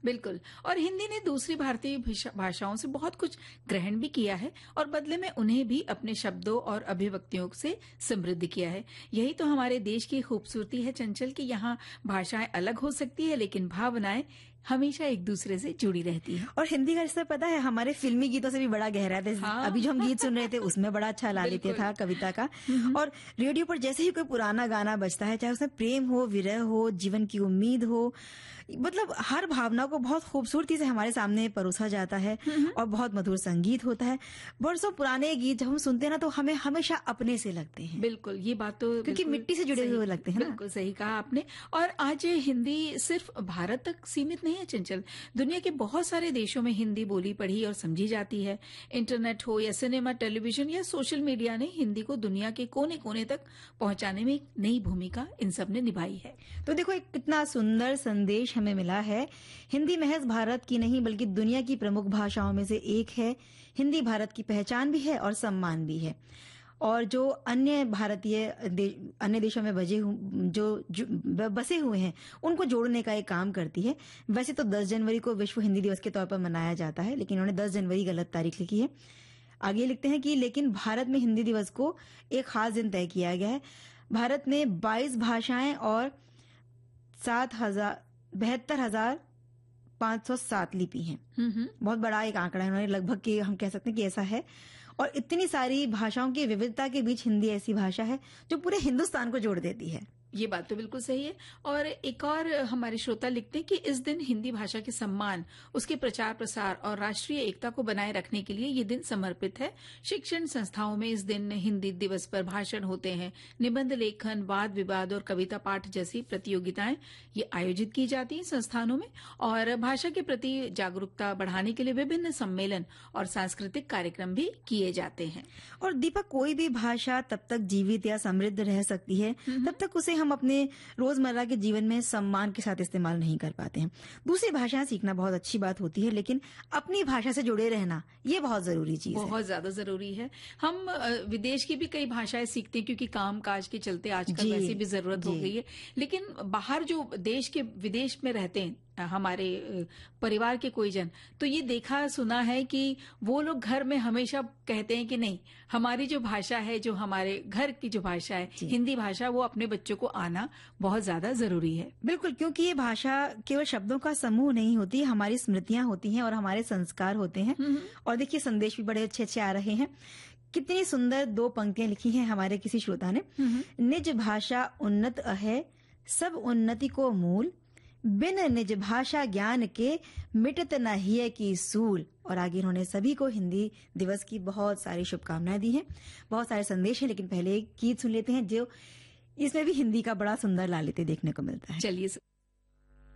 बिल्कुल। और हिंदी ने दूसरी भारतीय भाषाओं से बहुत कुछ ग्रहण भी किया है और बदले में उन्हें भी अपने शब्दों और अभिव्यक्तियों से समृद्ध किया है। यही तो हमारे देश की खूबसूरती है चंचल, कि यहाँ भाषाएं अलग हो सकती है लेकिन भावनाएं हमेशा एक दूसरे से जुड़ी रहती है। और हिंदी का रिश्ता पता है हमारे फिल्मी गीतों से भी बड़ा गहरा है। हाँ। अभी जो हम गीत सुन रहे थे उसमें बड़ा अच्छा लालित्य था कविता का। और रेडियो पर जैसे ही कोई पुराना गाना बजता है, चाहे उसमें प्रेम हो, विरह हो, जीवन की उम्मीद हो, मतलब हर भावना को बहुत खूबसूरती से हमारे सामने परोसा जाता है और बहुत मधुर संगीत होता है। बरसों पुराने गीत जब हम सुनते हैं ना तो हमें हमेशा अपने से लगते हैं। बिल्कुल, ये बात तो क्योंकि मिट्टी से जुड़े हुए लगते हैं ना। बिल्कुल सही कहा आपने। और आज हिंदी सिर्फ भारत तक सीमित नहीं है चंचल, दुनिया के बहुत सारे देशों में हिंदी बोली पढ़ी और समझी जाती है। इंटरनेट हो या सिनेमा, टेलीविजन या सोशल मीडिया ने हिंदी को दुनिया के कोने कोने तक पहुंचाने में एक नई भूमिका इन सब ने निभाई है। तो देखो एक कितना सुंदर संदेश हमें मिला है। हिंदी महज भारत की नहीं बल्कि दुनिया की प्रमुख भाषाओं में से एक है। हिंदी भारत की पहचान भी है और सम्मान भी है। और जो अन्य अन्य देशों में जो बसे हुए हैं उनको जोड़ने का एक काम करती है। वैसे तो 10 जनवरी को विश्व हिंदी दिवस के तौर पर मनाया जाता है, लेकिन उन्होंने 10 जनवरी गलत तारीख लिखी है। आगे लिखते हैं कि लेकिन भारत में हिंदी दिवस को एक खास दिन तय किया गया है। भारत में 22 भाषाएं और 72,507 लिपि हैं। बहुत बड़ा एक आंकड़ा है। उन्होंने लगभग के हम कह सकते हैं कि ऐसा है। और इतनी सारी भाषाओं की विविधता के बीच हिंदी ऐसी भाषा है जो पूरे हिंदुस्तान को जोड़ देती है। ये बात तो बिल्कुल सही है। और एक और हमारे श्रोता लिखते हैं कि इस दिन हिंदी भाषा के सम्मान, उसके प्रचार प्रसार और राष्ट्रीय एकता को बनाए रखने के लिए ये दिन समर्पित है। शिक्षण संस्थाओं में इस दिन हिंदी दिवस पर भाषण होते हैं, निबंध लेखन, वाद विवाद और कविता पाठ जैसी प्रतियोगिताएं ये आयोजित की जाती हैं संस्थानों में। और भाषा के प्रति जागरूकता बढ़ाने के लिए विभिन्न सम्मेलन और सांस्कृतिक कार्यक्रम भी किए जाते हैं। और दीपक, कोई भी भाषा तब तक जीवित या समृद्ध रह सकती है तब तक उसे हम अपने रोजमर्रा के जीवन में सम्मान के साथ इस्तेमाल नहीं कर पाते हैं। दूसरी भाषाएं सीखना बहुत अच्छी बात होती है, लेकिन अपनी भाषा से जुड़े रहना ये बहुत जरूरी चीज है। बहुत ज्यादा जरूरी है। हम विदेश की भी कई भाषाएं सीखते हैं क्योंकि काम काज के चलते आजकल वैसी भी जरूरत हो गई है। लेकिन बाहर जो विदेश में रहते हैं हमारे परिवार के कोई जन, तो ये देखा सुना है कि वो लोग घर में हमेशा कहते हैं कि नहीं, हमारी जो भाषा है, जो हमारे घर की जो भाषा है हिंदी भाषा, वो अपने बच्चों को आना बहुत ज्यादा जरूरी है। बिल्कुल, क्योंकि ये भाषा केवल शब्दों का समूह नहीं होती, हमारी स्मृतियां होती हैं और हमारे संस्कार होते हैं। और देखिए संदेश भी बड़े अच्छे अच्छे आ रहे हैं। कितनी सुंदर 2 पंक्तियां लिखी हैं हमारे किसी श्रोता ने। निज भाषा उन्नत है, सब उन्नति को मूल, बिन निज भाषा ज्ञान के मिटत न हिय की सूल। और आगे उन्होंने सभी को हिंदी दिवस की बहुत सारी शुभकामनाएं दी हैं। बहुत सारे संदेश हैं, लेकिन पहले एक गीत सुन लेते हैं जो इसमें भी हिंदी का बड़ा सुंदर लालित्य देखने को मिलता है। चलिए।